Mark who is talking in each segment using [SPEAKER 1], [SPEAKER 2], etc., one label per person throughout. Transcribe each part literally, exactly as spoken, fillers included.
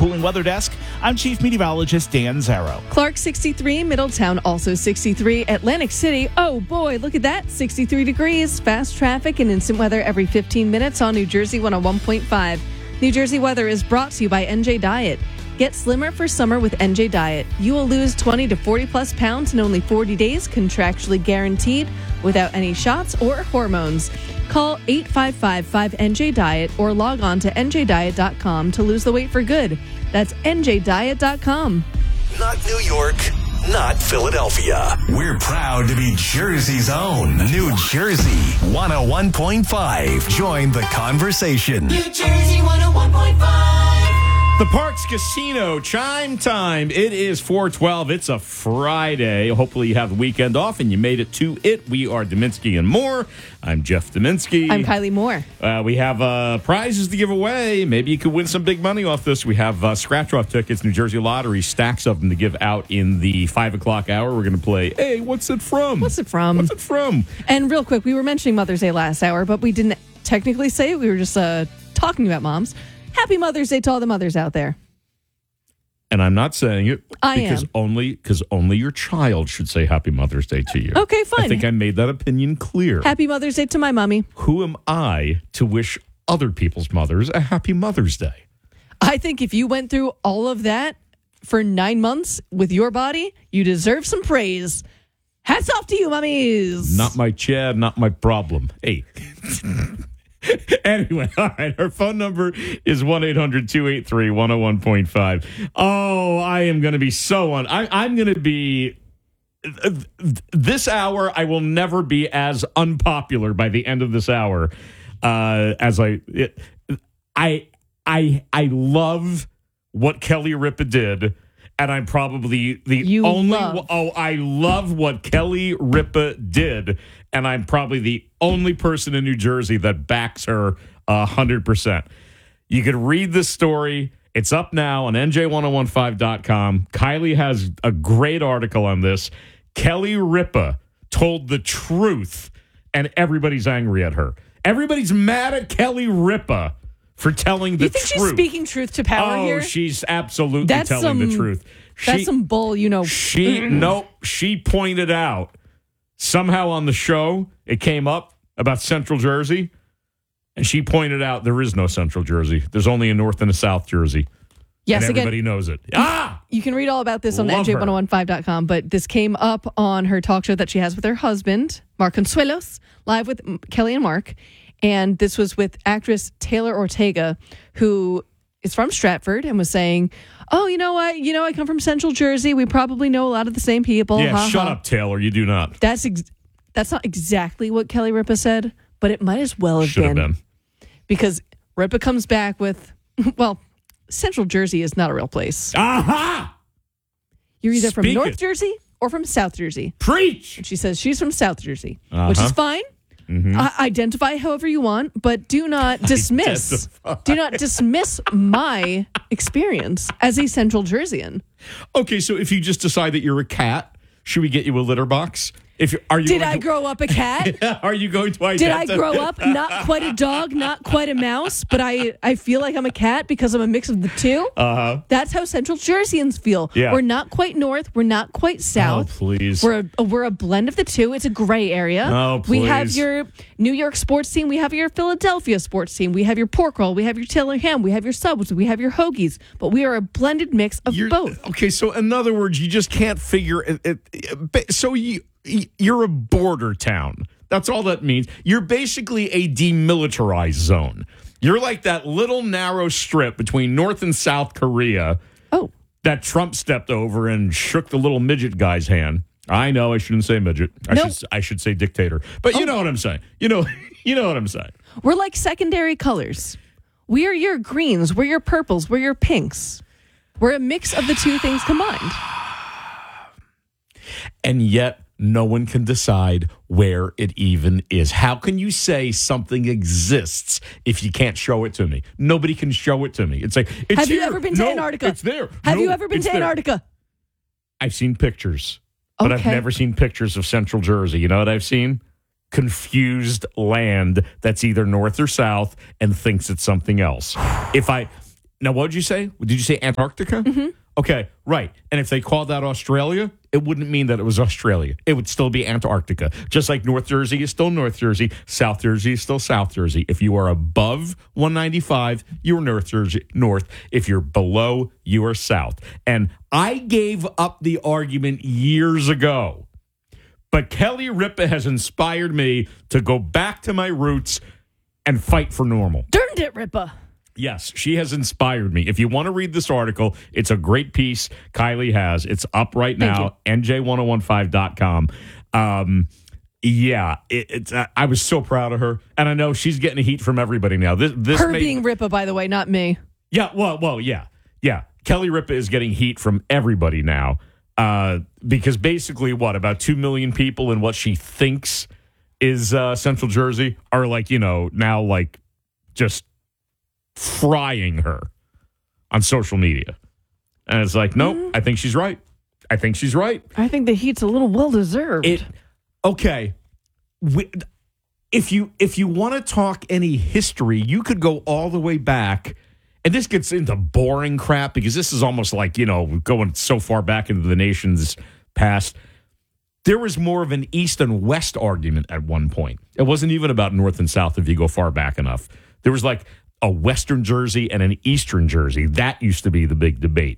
[SPEAKER 1] Cooling Weather Desk, I'm Chief Meteorologist Dan Zarrow.
[SPEAKER 2] Clark sixty-three, Middletown also sixty-three, Atlantic City, oh boy, look at that, sixty-three degrees, fast traffic and instant weather every fifteen minutes on New Jersey one oh one point five. New Jersey weather is brought to you by N J Diet. Get slimmer for summer with N J Diet. You will lose twenty to forty plus pounds in only forty days, contractually guaranteed, without any shots or hormones. Call eight five five five N J Diet or log on to N J diet dot com to lose the weight for good. That's N J diet dot com.
[SPEAKER 3] Not New York, not Philadelphia. We're proud to be Jersey's own. New Jersey one oh one point five. Join the conversation.
[SPEAKER 4] New Jersey one oh one point five.
[SPEAKER 5] The Parks Casino chime time. It is four twelve. It's a Friday. Hopefully you have the weekend off and you made it to it. We are Dominski and Moore. I'm Jeff Dominski.
[SPEAKER 2] I'm Kylie Moore.
[SPEAKER 5] Uh, we have uh, prizes to give away. Maybe you could win some big money off this. We have uh, scratch-off tickets, New Jersey Lottery, stacks of them to give out in the five o'clock hour. We're going to play, hey, what's it from?
[SPEAKER 2] What's it from?
[SPEAKER 5] What's it from?
[SPEAKER 2] And real quick, we were mentioning Mother's Day last hour, but we didn't technically say it. We were just uh, talking about moms. Happy Mother's Day to all the mothers out there.
[SPEAKER 5] And I'm not saying it
[SPEAKER 2] I
[SPEAKER 5] because
[SPEAKER 2] am.
[SPEAKER 5] only because only your child should say Happy Mother's Day to you.
[SPEAKER 2] Okay, fine.
[SPEAKER 5] I think I made that opinion clear.
[SPEAKER 2] Happy Mother's Day to my mommy.
[SPEAKER 5] Who am I to wish other people's mothers a Happy Mother's Day?
[SPEAKER 2] I think if you went through all of that for nine months with your body, you deserve some praise. Hats off to you, mummies.
[SPEAKER 5] Not my Chad, not my problem. Hey. Anyway, all right. Our phone number is one eight hundred two eight three one oh one point five. Oh, I am going to be so on. I, I'm going to be. This hour, I will never be as unpopular by the end of this hour uh, as I. It, I I I love what Kelly Ripa did. And I'm probably the
[SPEAKER 2] You
[SPEAKER 5] only.
[SPEAKER 2] love.
[SPEAKER 5] Oh, I love what Kelly Ripa did, and I'm probably the only person in New Jersey that backs her a hundred percent. You could read this story. It's up now on N J ten fifteen dot com. Kylie has a great article on this. Kelly Ripa told the truth, and everybody's angry at her. Everybody's mad at Kelly Ripa for telling the
[SPEAKER 2] You think
[SPEAKER 5] truth.
[SPEAKER 2] she's speaking truth to power
[SPEAKER 5] oh,
[SPEAKER 2] here?
[SPEAKER 5] she's absolutely
[SPEAKER 2] That's
[SPEAKER 5] telling
[SPEAKER 2] some-
[SPEAKER 5] the truth.
[SPEAKER 2] That's
[SPEAKER 5] She-
[SPEAKER 2] some bull, you know.
[SPEAKER 5] she nope. She pointed out somehow on the show it came up about Central Jersey, and she pointed out there is no Central Jersey. There's only a North and a South Jersey.
[SPEAKER 2] Yes,
[SPEAKER 5] and
[SPEAKER 2] again,
[SPEAKER 5] everybody knows it. Ah,
[SPEAKER 2] you can read all about this on
[SPEAKER 5] Love
[SPEAKER 2] N J
[SPEAKER 5] her.
[SPEAKER 2] ten fifteen dot com, but this came up on her talk show that she has with her husband, Mark Consuelos, live with mm, Kelly and Mark. And this was with actress Taylor Ortega, who is from Stratford and was saying, oh, you know what? You know, I come from Central Jersey. We probably know a lot of the same people.
[SPEAKER 5] yeah.
[SPEAKER 2] Ha,
[SPEAKER 5] shut
[SPEAKER 2] ha.
[SPEAKER 5] up, Taylor. You do not.
[SPEAKER 2] That's ex- that's not exactly what Kelly Ripa said, but it might as well have
[SPEAKER 5] Should have
[SPEAKER 2] been.
[SPEAKER 5] been.
[SPEAKER 2] Because Ripa comes back with, well, Central Jersey is not a real place.
[SPEAKER 5] Aha!
[SPEAKER 2] You're either from
[SPEAKER 5] Speak
[SPEAKER 2] North
[SPEAKER 5] it.
[SPEAKER 2] Jersey or from South Jersey.
[SPEAKER 5] Preach.
[SPEAKER 2] And she says she's from South Jersey,
[SPEAKER 5] Uh-huh.
[SPEAKER 2] which is fine.
[SPEAKER 5] Mm-hmm.
[SPEAKER 2] I- identify however you want, but do not dismiss. do not dismiss my experience as a Central Jerseyan.
[SPEAKER 5] Okay, so if you just decide that you're a cat, should we get you a litter box? If you are you
[SPEAKER 2] Did
[SPEAKER 5] going
[SPEAKER 2] I
[SPEAKER 5] to-
[SPEAKER 2] grow up a cat?
[SPEAKER 5] Are you going to
[SPEAKER 2] Did I
[SPEAKER 5] identify?
[SPEAKER 2] grow up not quite a dog, not quite a mouse, but I, I feel like I'm a cat because I'm a mix of the two?
[SPEAKER 5] Uh-huh.
[SPEAKER 2] That's how Central Jerseyans feel.
[SPEAKER 5] Yeah.
[SPEAKER 2] We're not quite north. We're not quite south.
[SPEAKER 5] Oh, please.
[SPEAKER 2] We're a, we're a blend of the two. It's a gray area.
[SPEAKER 5] Oh,
[SPEAKER 2] We have
[SPEAKER 5] please.
[SPEAKER 2] your New York sports team. We have your Philadelphia sports team. We have your pork roll. We have your Taylor ham. We have your subs. We have your hoagies. But we are a blended mix of
[SPEAKER 5] You're-
[SPEAKER 2] both.
[SPEAKER 5] Okay, so in other words, you just can't figure it. it so you you're a border town. That's all that means. You're basically a demilitarized zone. You're like that little narrow strip between North and South Korea
[SPEAKER 2] Oh,
[SPEAKER 5] that Trump stepped over and shook the little midget guy's hand. I know I shouldn't say midget. I
[SPEAKER 2] Nope.
[SPEAKER 5] should I should say dictator. But you know what I'm saying. You know you know what I'm saying.
[SPEAKER 2] we're like secondary colors. We are your greens. We're your purples. We're your pinks. We're a mix of the two things combined.
[SPEAKER 5] And yet no one can decide where it even is. How can you say something exists if you can't show it to me? Nobody can show it to me. It's like, it's
[SPEAKER 2] Have you
[SPEAKER 5] here.
[SPEAKER 2] ever been to
[SPEAKER 5] No,
[SPEAKER 2] Antarctica?
[SPEAKER 5] It's there.
[SPEAKER 2] Have
[SPEAKER 5] No,
[SPEAKER 2] you ever been
[SPEAKER 5] it's
[SPEAKER 2] to
[SPEAKER 5] there.
[SPEAKER 2] Antarctica?
[SPEAKER 5] I've seen pictures, but I've
[SPEAKER 2] Okay.
[SPEAKER 5] never seen pictures of Central Jersey. You know what I've seen? Confused land that's either north or south and thinks it's something else. If I... Now, what did you say? Did you say Antarctica?
[SPEAKER 2] Mm-hmm.
[SPEAKER 5] Okay, right. And if they called that Australia, it wouldn't mean that it was Australia. It would still be Antarctica. Just like North Jersey is still North Jersey, South Jersey is still South Jersey. If you are above one ninety-five, you are North Jersey, North. If you're below, you are South. And I gave up the argument years ago. But Kelly Ripa has inspired me to go back to my roots and fight for normal.
[SPEAKER 2] Darned it, Ripa.
[SPEAKER 5] Yes, she has inspired me. If you want to read this article, it's a great piece Kylie has. It's up right now, N J ten fifteen dot com. Um, yeah, it, it's. Uh, I was so proud of her, and I know she's getting heat from everybody now. This, this
[SPEAKER 2] Her
[SPEAKER 5] made,
[SPEAKER 2] being Ripa, by the way, not me.
[SPEAKER 5] Yeah, well, well, yeah, yeah. Kelly Ripa is getting heat from everybody now uh, because basically, what, about two million people in what she thinks is uh, Central Jersey are like, you know, now like just frying her on social media. And it's like, nope, mm. I think she's right. I think she's right.
[SPEAKER 2] I think the heat's a little well-deserved.
[SPEAKER 5] It, okay. We, if you if you want to talk any history, you could go all the way back. And this gets into boring crap because this is almost like, you know, going so far back into the nation's past. There was more of an East and West argument at one point. It wasn't even about North and South if you go far back enough. There was like a Western Jersey and an Eastern Jersey. That used to be the big debate.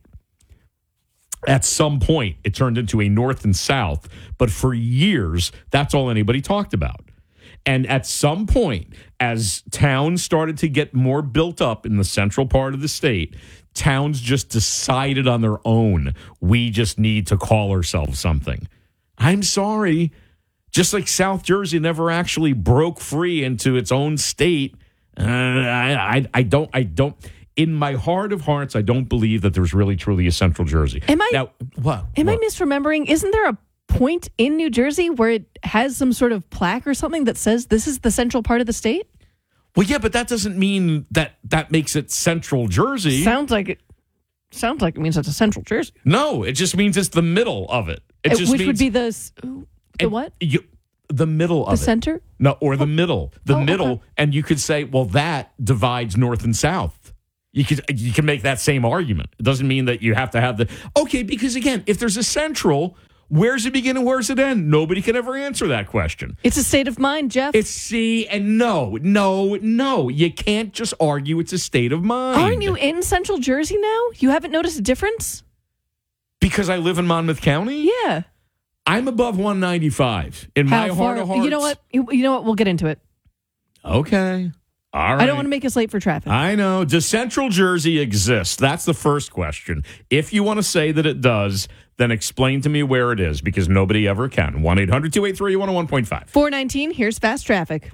[SPEAKER 5] At some point, it turned into a North and South, but for years, that's all anybody talked about. And at some point, as towns started to get more built up in the central part of the state, towns just decided on their own, we just need to call ourselves something. I'm sorry. Just like South Jersey never actually broke free into its own state, Uh, I, I, I don't, I don't, in my heart of hearts, I don't believe that there's really truly a Central Jersey.
[SPEAKER 2] Am I,
[SPEAKER 5] now, what?
[SPEAKER 2] Am
[SPEAKER 5] what?
[SPEAKER 2] I misremembering? Isn't there a point in New Jersey where it has some sort of plaque or something that says this is the central part of the state?
[SPEAKER 5] Well, yeah, but that doesn't mean that that makes it Central Jersey.
[SPEAKER 2] Sounds like it, sounds like it means it's a Central Jersey.
[SPEAKER 5] No, it just means it's the middle of it. It
[SPEAKER 2] uh,
[SPEAKER 5] just
[SPEAKER 2] Which
[SPEAKER 5] means,
[SPEAKER 2] would be the, the what?
[SPEAKER 5] You, the middle of
[SPEAKER 2] the
[SPEAKER 5] it.
[SPEAKER 2] The center?
[SPEAKER 5] No, or the
[SPEAKER 2] oh.
[SPEAKER 5] middle. The
[SPEAKER 2] oh,
[SPEAKER 5] middle,
[SPEAKER 2] okay.
[SPEAKER 5] And you could say, well, that divides North and South. You could you can make that same argument. It doesn't mean that you have to have the... Okay, because again, if there's a central, where's it begin and where's it end? Nobody can ever answer that question.
[SPEAKER 2] It's a state of mind, Jeff.
[SPEAKER 5] It's see and no, no, no. You can't just argue it's a state of mind.
[SPEAKER 2] Aren't you in Central Jersey now? You haven't noticed a difference?
[SPEAKER 5] Because I live in Monmouth County?
[SPEAKER 2] Yeah.
[SPEAKER 5] I'm above one ninety-five in
[SPEAKER 2] How
[SPEAKER 5] my
[SPEAKER 2] far,
[SPEAKER 5] heart of hearts.
[SPEAKER 2] You know what? You, you know what? We'll get into it.
[SPEAKER 5] Okay. All right.
[SPEAKER 2] I don't want to make us late for traffic.
[SPEAKER 5] I know. Does Central Jersey exist? That's the first question. If you want to say that it does, then explain to me where it is, because nobody ever can. one eight hundred two eight three one oh one point five.
[SPEAKER 2] four nineteen, here's fast traffic.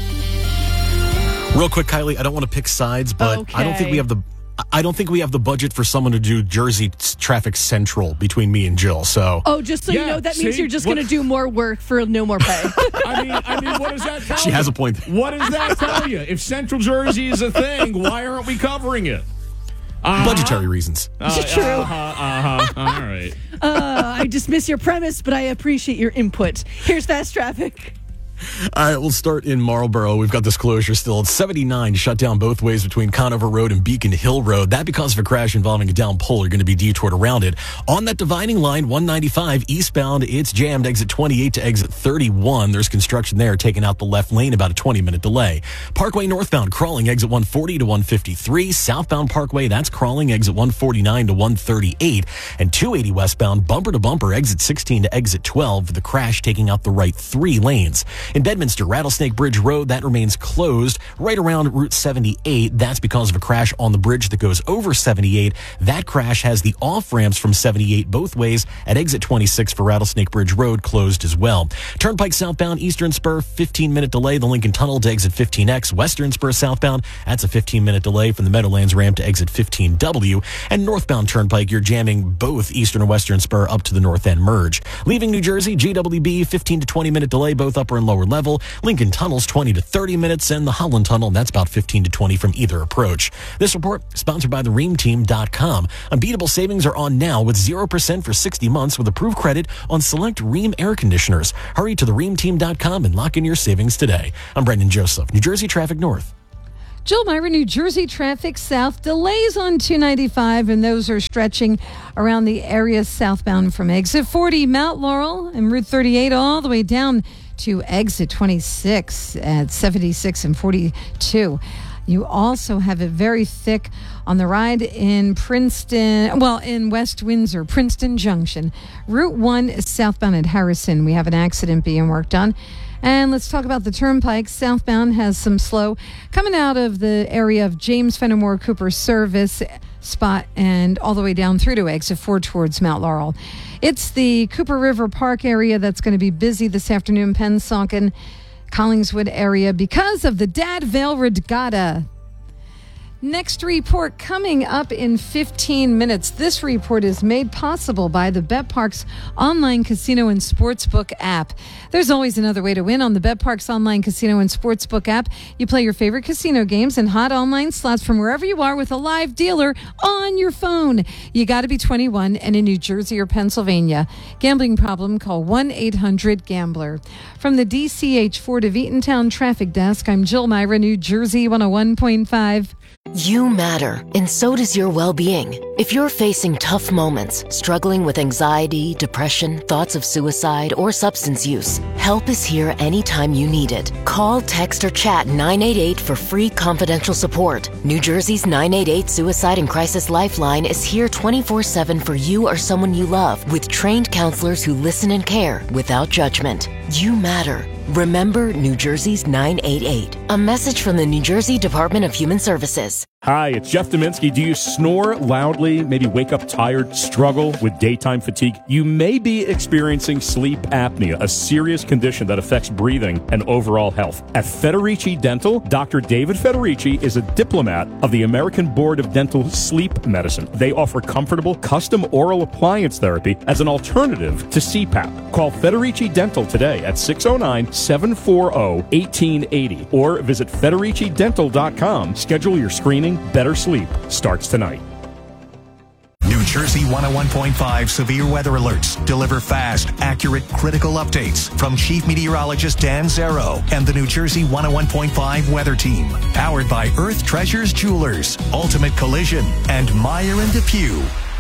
[SPEAKER 6] Real quick, Kylie, I don't want to pick sides, but
[SPEAKER 2] okay.
[SPEAKER 6] I don't think we have the I don't think we have the budget for someone to do Jersey traffic central between me and Jill. So,
[SPEAKER 2] oh, just so
[SPEAKER 5] yeah,
[SPEAKER 2] you know, that means
[SPEAKER 5] see,
[SPEAKER 2] you're just going to do more work for no more pay.
[SPEAKER 5] I mean, I mean, what does that tell
[SPEAKER 6] she
[SPEAKER 5] you?
[SPEAKER 6] has a point.
[SPEAKER 5] What does that tell you? If Central Jersey is a thing, why aren't we covering it? Uh-huh.
[SPEAKER 6] Budgetary reasons.
[SPEAKER 2] Uh, True.
[SPEAKER 5] Uh-huh, uh-huh. All right.
[SPEAKER 2] uh, I dismiss your premise, but I appreciate your input. Here's fast traffic.
[SPEAKER 6] All right, we'll start in Marlboro. We've got this closure still. It's seventy-nine shut down both ways between Conover Road and Beacon Hill Road. That because of a crash involving a down pole. You're going to be detoured around it. On that dividing line, one ninety-five eastbound, it's jammed exit twenty-eight to exit thirty-one. There's construction there taking out the left lane, about a twenty-minute delay. Parkway northbound, crawling exit one forty to one fifty-three. Southbound Parkway, that's crawling exit one forty-nine to one thirty-eight. And two eighty westbound, bumper to bumper, exit sixteen to exit twelve. The crash taking out the right three lanes. In Bedminster, Rattlesnake Bridge Road, that remains closed right around Route seventy-eight. That's because of a crash on the bridge that goes over seventy-eight. That crash has the off-ramps from seventy-eight both ways at exit twenty-six for Rattlesnake Bridge Road closed as well. Turnpike southbound, Eastern Spur, fifteen-minute delay. The Lincoln Tunnel to exit fifteen X. Western Spur southbound, that's a fifteen-minute delay from the Meadowlands ramp to exit fifteen W. And northbound Turnpike, you're jamming both Eastern and Western Spur up to the north end merge. Leaving New Jersey, G W B, fifteen to twenty-minute delay, both upper and lower level. Lincoln Tunnel's twenty to thirty minutes, and the Holland Tunnel, that's about fifteen to twenty from either approach. This report sponsored by the ream team dot com. Unbeatable savings are on now with zero percent for sixty months with approved credit on select Rheem air conditioners. Hurry to the ream team dot com and lock in your savings today. I'm Brendan Joseph, New Jersey Traffic North.
[SPEAKER 7] Jill Myra, New Jersey traffic south. Delays on two ninety-five, and those are stretching around the area southbound from exit forty Mount Laurel and Route thirty-eight all the way down to exit twenty-six at seventy-six and forty-two. You also have it very thick on the ride in Princeton, well, in West Windsor, Princeton Junction. Route one is southbound at Harrison. We have an accident being worked on. And let's talk about the Turnpike. Southbound has some slow coming out of the area of James Fenimore Cooper Service spot and all the way down through to exit four towards Mount Laurel. It's the Cooper River Park area that's going to be busy this afternoon, Pennsauken, Collingswood area because of the Dad Vale Regatta. Next report coming up in fifteen minutes. This report is made possible by the BetParks online casino and sportsbook app. There's always another way to win on the BetParks online casino and sportsbook app. You play your favorite casino games and hot online slots from wherever you are with a live dealer on your phone. You got to be twenty-one and in New Jersey or Pennsylvania. Gambling problem? Call one eight hundred gambler. From the D C H Ford of Eatontown Traffic Desk, I'm Jill Myra, New Jersey one oh one point five.
[SPEAKER 8] You matter, and so does your well-being. If you're facing tough moments, struggling with anxiety, depression, thoughts of suicide, or substance use, help is here anytime you need it. Call, text, or chat nine eight eight for free confidential support. New Jersey's nine eight eight Suicide and Crisis Lifeline is here twenty-four seven for you or someone you love, with trained counselors who listen and care without judgment. You matter. Remember New Jersey's nine eight eight. A message from the New Jersey Department of Human Services.
[SPEAKER 9] Hi, it's Jeff Dominski. Do you snore loudly, maybe wake up tired, struggle with daytime fatigue? You may be experiencing sleep apnea, a serious condition that affects breathing and overall health. At Federici Dental, Doctor David Federici is a diplomat of the American Board of Dental Sleep Medicine. They offer comfortable, custom oral appliance therapy as an alternative to C PAP. Call Federici Dental today at six oh nine, seven four zero, one eight eight zero or visit Federici Dental dot com. Schedule your screening. Better sleep starts tonight.
[SPEAKER 3] New Jersey one oh one point five severe weather alerts deliver fast, accurate, critical updates from Chief Meteorologist Dan Zero and the New Jersey one oh one point five weather team. Powered by Earth Treasures Jewelers, Ultimate Collision, and Meyer and DePew.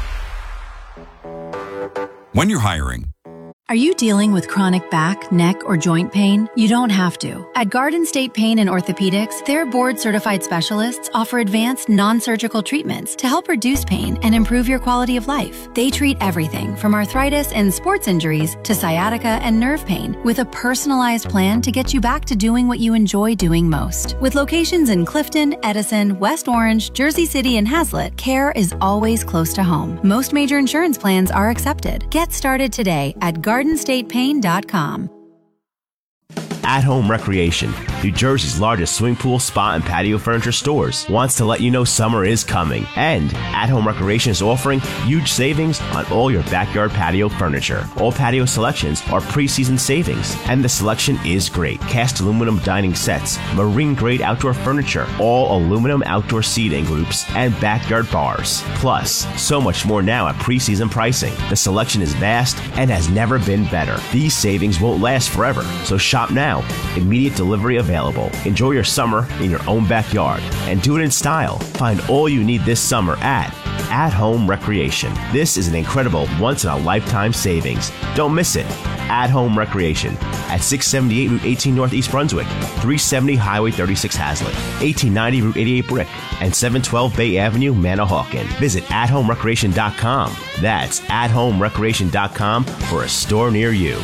[SPEAKER 10] When you're hiring,
[SPEAKER 11] are you dealing with chronic back, neck, or joint pain? You don't have to. At Garden State Pain and Orthopedics, their board-certified specialists offer advanced non-surgical treatments to help reduce pain and improve your quality of life. They treat everything from arthritis and sports injuries to sciatica and nerve pain with a personalized plan to get you back to doing what you enjoy doing most. With locations in Clifton, Edison, West Orange, Jersey City, and Hazlet, care is always close to home. Most major insurance plans are accepted. Get started today at garden state pain dot com.
[SPEAKER 12] At Home Recreation, New Jersey's largest swimming pool, spa, and patio furniture stores, wants to let you know summer is coming. And At Home Recreation is offering huge savings on all your backyard patio furniture. All patio selections are pre-season savings, and the selection is great. Cast aluminum dining sets, marine-grade outdoor furniture, all aluminum outdoor seating groups, and backyard bars. Plus, so much more now at pre-season pricing. The selection is vast and has never been better. These savings won't last forever, so shop now. Immediate delivery available. Enjoy your summer in your own backyard and do it in style. Find all you need this summer at At Home Recreation. This is an incredible once-in-a-lifetime savings. Don't miss it. At Home Recreation at six seventy-eight Route eighteen North East Brunswick, three seventy Highway thirty-six Hazlet, eighteen ninety Route eighty-eight Brick, and seven twelve Bay Avenue, Manahawkin. Visit at home recreation dot com. That's at home recreation dot com for a store near you.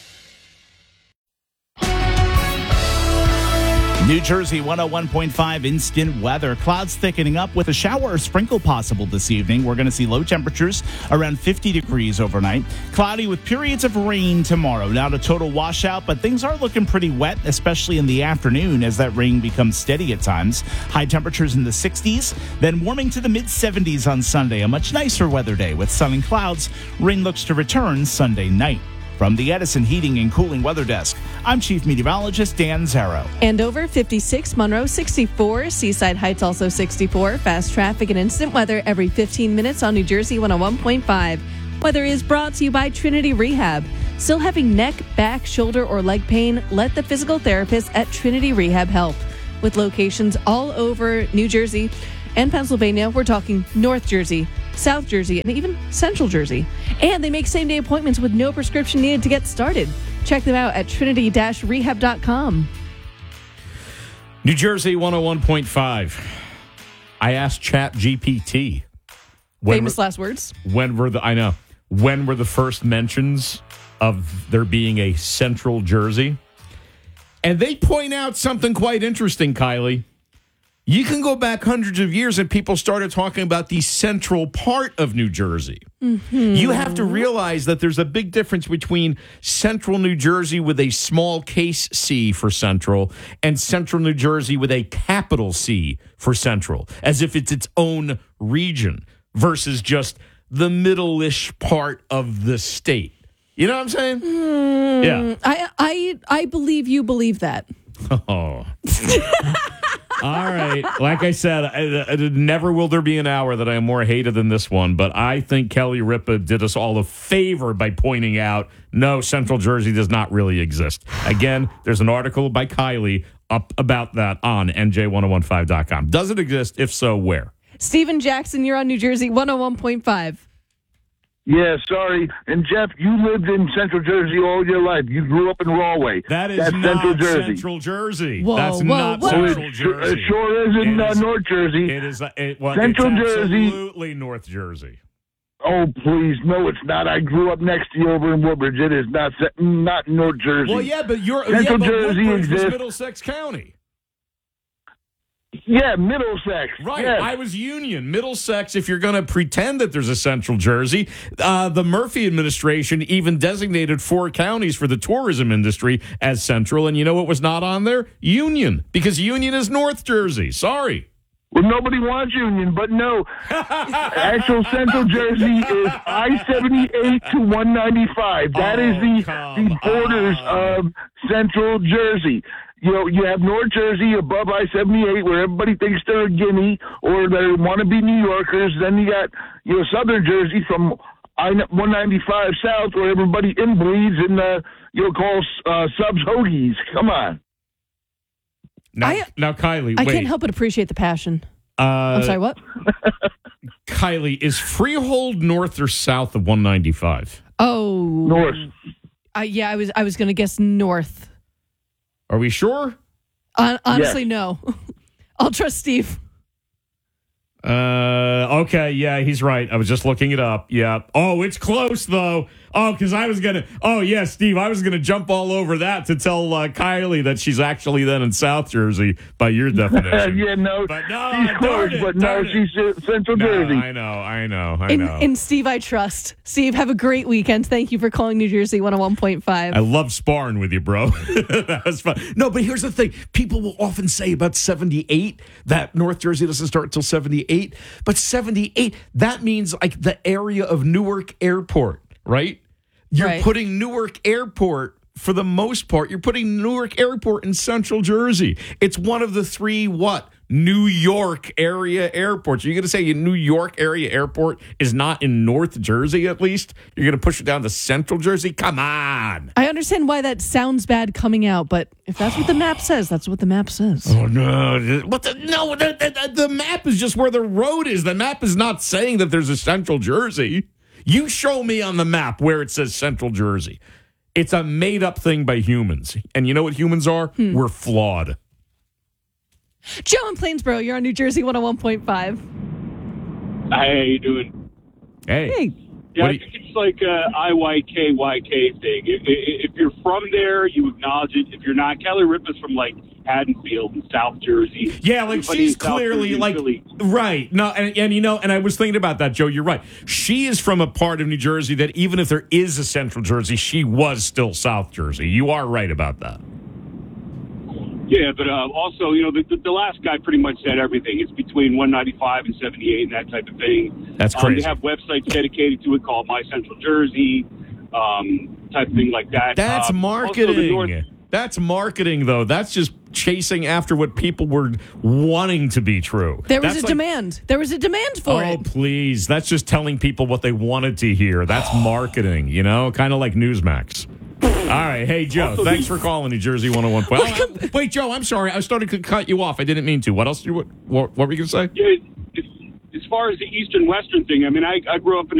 [SPEAKER 1] New Jersey one oh one point five instant weather. Clouds thickening up with a shower or sprinkle possible this evening. We're going to see low temperatures around fifty degrees overnight. Cloudy with periods of rain tomorrow. Not a total washout, but things are looking pretty wet, especially in the afternoon as that rain becomes steady at times. High temperatures in the sixties, then warming to the mid seventies on Sunday. A much nicer weather day with sun and clouds. Rain looks to return Sunday night. From the Edison Heating and Cooling Weather Desk, I'm Chief Meteorologist Dan Zaro.
[SPEAKER 2] Andover fifty-six, Monroe sixty-four, Seaside Heights also sixty-four. Fast traffic and instant weather every fifteen minutes on New Jersey one oh one point five. Weather is brought to you by Trinity Rehab. Still having neck, back, shoulder, or leg pain? Let the physical therapist at Trinity Rehab help. with locations all over New Jersey and Pennsylvania. We're talking North Jersey, South Jersey, and even Central Jersey. And they make same-day appointments with no prescription needed to get started. Check them out at trinity dash rehab dot com.
[SPEAKER 5] New Jersey one oh one point five. I asked Chat G P T.
[SPEAKER 2] Famous last words.
[SPEAKER 5] When were the, I know, when were the first mentions of there being a Central Jersey? And they point out something quite interesting, Kylie. You can go back hundreds of years and people started talking about the central part of New Jersey. Mm-hmm. You have to realize that there's a big difference between central New Jersey with a small case C for central and central New Jersey with a capital C for central, as if it's its own region versus just the middle-ish part of the state. You know what I'm saying?
[SPEAKER 2] Mm,
[SPEAKER 5] yeah.
[SPEAKER 2] I, I, I believe you believe that.
[SPEAKER 5] Oh. All right. Like I said, I, I, never will there be an hour that I am more hated than this one, but I think Kelly Ripa did us all a favor by pointing out, no, Central Jersey does not really exist. Again, there's an article by Kylie up about that on N J ten fifteen dot com. Does it exist? If so, where?
[SPEAKER 2] Stephen Jackson, you're on New Jersey one oh one point five.
[SPEAKER 13] Yeah, sorry. And Jeff, you lived in Central Jersey all your life. You grew up in Rahway.
[SPEAKER 5] That is
[SPEAKER 13] That's
[SPEAKER 5] not
[SPEAKER 13] Central Jersey.
[SPEAKER 5] Central Jersey.
[SPEAKER 2] Whoa,
[SPEAKER 5] That's
[SPEAKER 2] whoa,
[SPEAKER 5] not
[SPEAKER 2] whoa.
[SPEAKER 5] Central
[SPEAKER 13] It
[SPEAKER 5] Jersey.
[SPEAKER 13] sure, it sure is in
[SPEAKER 5] It
[SPEAKER 13] uh,
[SPEAKER 5] is-
[SPEAKER 13] North Jersey.
[SPEAKER 5] It is. It, well,
[SPEAKER 13] Central
[SPEAKER 5] it's
[SPEAKER 13] Jersey.
[SPEAKER 5] absolutely North Jersey.
[SPEAKER 13] Oh, please. No, it's not. I grew up next to you over in Woodbridge. It is not Ce- not North Jersey.
[SPEAKER 5] Well, yeah, but you're
[SPEAKER 13] Central
[SPEAKER 5] yeah, but
[SPEAKER 13] Jersey
[SPEAKER 5] Woodbridge was
[SPEAKER 13] exists.
[SPEAKER 5] Middlesex County.
[SPEAKER 13] Yeah, Middlesex.
[SPEAKER 5] Right.
[SPEAKER 13] Yes.
[SPEAKER 5] I was Union. Middlesex, if you're going to pretend that there's a Central Jersey, uh, the Murphy administration even designated four counties for the tourism industry as Central. And you know what was not on there? Union. Because Union is North Jersey. Sorry.
[SPEAKER 13] Well, nobody wants Union, but no. Actual Central Jersey is I seventy-eight to one ninety-five. That
[SPEAKER 5] Oh,
[SPEAKER 13] is the,
[SPEAKER 5] come
[SPEAKER 13] the borders
[SPEAKER 5] on.
[SPEAKER 13] of Central Jersey. You know, you have North Jersey above I seventy-eight where everybody thinks they're a guinea or they want to be New Yorkers. Then you got, you know, Southern Jersey from I one ninety-five south where everybody inbreeds and, uh, you know, calls uh, subs hoagies. Come on.
[SPEAKER 5] Now,
[SPEAKER 2] I-
[SPEAKER 5] now Kylie,
[SPEAKER 2] I
[SPEAKER 5] wait.
[SPEAKER 2] can't help but appreciate the passion.
[SPEAKER 5] Uh,
[SPEAKER 2] I'm sorry, what?
[SPEAKER 5] Kylie, is Freehold north or south of one ninety-five?
[SPEAKER 2] Oh.
[SPEAKER 13] North.
[SPEAKER 2] Uh, yeah, I was I was going to guess north.
[SPEAKER 5] Are we sure?
[SPEAKER 2] Hon- honestly, no. I'll trust Steve.
[SPEAKER 5] Uh, okay, yeah, he's right. I was just looking it up. Yeah. Oh, it's close though. Oh, because I was gonna. Oh, yeah, Steve, I was gonna jump all over that to tell uh, Kylie that she's actually then in South Jersey by your definition.
[SPEAKER 13] yeah, no.
[SPEAKER 5] But no,
[SPEAKER 13] she's
[SPEAKER 5] darn
[SPEAKER 13] close,
[SPEAKER 5] it,
[SPEAKER 13] but no,
[SPEAKER 5] darn it.
[SPEAKER 13] she's uh, Central
[SPEAKER 5] No,
[SPEAKER 13] Jersey.
[SPEAKER 5] I know, I know, I
[SPEAKER 2] In,
[SPEAKER 5] know.
[SPEAKER 2] in Steve, I trust. Steve, have a great weekend. Thank you for calling New Jersey one oh one point five.
[SPEAKER 5] I love sparring with you, bro. That was fun. No, but here's the thing. People will often say about seventy-eight that North Jersey doesn't start until seventy-eight. But seventy-eight, that means like the area of Newark Airport, right? You're
[SPEAKER 2] Right.
[SPEAKER 5] putting Newark Airport, for the most part, you're putting Newark Airport in Central Jersey. It's one of the three, what? New York area airports. You're going to say your New York area airport is not in North Jersey, at least? You're going to push it down to Central Jersey? Come on.
[SPEAKER 2] I understand why that sounds bad coming out, but if that's what the map says, that's what the map says.
[SPEAKER 5] Oh, no. What the, no, the, the, the map is just where the road is. The map is not saying that there's a Central Jersey. You show me on the map where it says Central Jersey. It's a made-up thing by humans. And you know what humans are?
[SPEAKER 2] Hmm.
[SPEAKER 5] We're flawed.
[SPEAKER 2] Joe in Plainsboro, you're on New Jersey one oh one point five.
[SPEAKER 14] Hi, how you doing?
[SPEAKER 5] Hey.
[SPEAKER 2] Hey.
[SPEAKER 14] Yeah,
[SPEAKER 5] What
[SPEAKER 14] I
[SPEAKER 5] do you-
[SPEAKER 14] think it's like a I Y K Y K thing. If, if if you're from there, you acknowledge it. If you're not, Kelly Ripa's from like Haddonfield in South Jersey.
[SPEAKER 5] Yeah, like
[SPEAKER 14] Everybody
[SPEAKER 5] she's
[SPEAKER 14] in South
[SPEAKER 5] clearly
[SPEAKER 14] Jersey is
[SPEAKER 5] like
[SPEAKER 14] really-
[SPEAKER 5] right. No, and, and you know, and I was thinking about that, Joe. You're right. She is from a part of New Jersey that even if there is a Central Jersey, she was still South Jersey. You are right about that.
[SPEAKER 14] Yeah, but uh, also, you know, the, the, the last guy pretty much said everything. It's between one ninety-five and seventy-eight and that type of thing.
[SPEAKER 5] That's
[SPEAKER 14] Um,
[SPEAKER 5] crazy.
[SPEAKER 14] they have websites dedicated to it called My Central Jersey, um, type of thing like that.
[SPEAKER 5] That's
[SPEAKER 14] Um, also the North-
[SPEAKER 5] marketing. That's marketing, though. That's just chasing after what people were wanting to be true.
[SPEAKER 2] There was
[SPEAKER 5] That's
[SPEAKER 2] a
[SPEAKER 5] like-
[SPEAKER 2] demand. There was a demand for
[SPEAKER 5] Oh,
[SPEAKER 2] it.
[SPEAKER 5] please. That's just telling people what they wanted to hear. That's marketing, you know, kind of like Newsmax. right. Hey, Joe,
[SPEAKER 14] Also,
[SPEAKER 5] thanks
[SPEAKER 14] the-
[SPEAKER 5] for calling New Jersey one oh one point five. Oh, wait, Joe, I'm sorry. I started to cut you off. I didn't mean to. What else? Do you, what, what were you going to say?
[SPEAKER 14] Yeah, as, as far as the eastern western thing, I mean, I, I grew up in